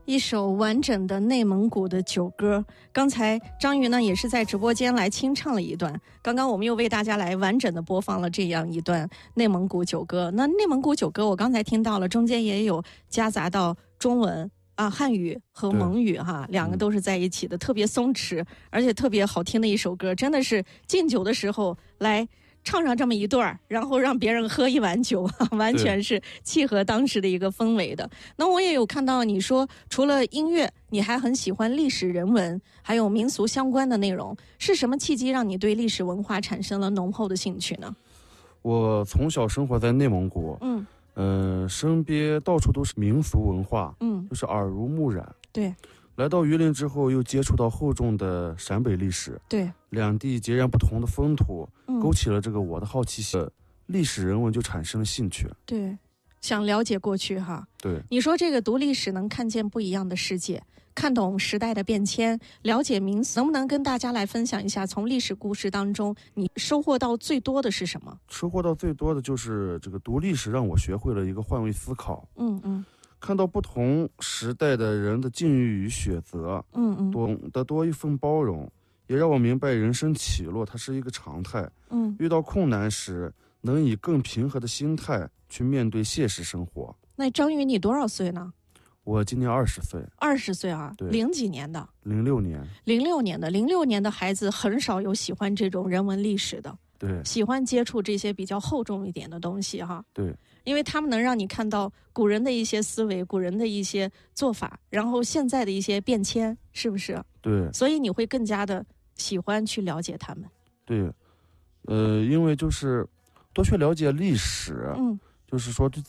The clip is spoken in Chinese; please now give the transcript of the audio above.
一首完整的内蒙古的酒歌。刚才张瑜呢也是在直播间来清唱了一段，刚刚我们又为大家来完整的播放了这样一段内蒙古酒歌。那内蒙古酒歌我刚才听到了，中间也有夹杂到中文啊、汉语和蒙语哈，两个都是在一起的，特别松弛，而且特别好听的一首歌，真的是敬酒的时候来唱上这么一段，然后让别人喝一碗酒，完全是契合当时的一个氛围的。那我也有看到你说，除了音乐，你还很喜欢历史人文，还有民俗相关的内容。是什么契机让你对历史文化产生了浓厚的兴趣呢？ 我从小生活在内蒙古，身边到处都是民俗文化，就是耳濡目染。 对。 来到榆林之后，又接触到厚重的陕北历史， 对， 两地截然不同的风土，勾起了这个我的好奇心，历史人文就产生了兴趣。 对，想了解过去哈。 对， 你说这个读历史能看见不一样的世界，看懂时代的变迁，了解民俗，能不能跟大家来分享一下，从历史故事当中你收获到最多的是什么？ 收获到最多的就是这个读历史，让我学会了一个换位思考。看到不同时代的人的境遇与选择，懂得多一份包容，也让我明白人生起落它是一个常态。遇到困难时，能以更平和的心态去面对现实生活。 那张宇你多少岁呢？ 我今年20岁。 20岁啊？ 对。 零几年的 ？06年。 06年的孩子很少有喜欢这种人文历史的。 对。 喜欢接触这些比较厚重一点的东西哈。 对。 因为他们能让你看到古人的一些思维，古人的一些做法，然后现在的一些变迁，是不是？ 对。 所以你会更加的喜欢去了解他们。 对。因为就是多去了解历史，就是说对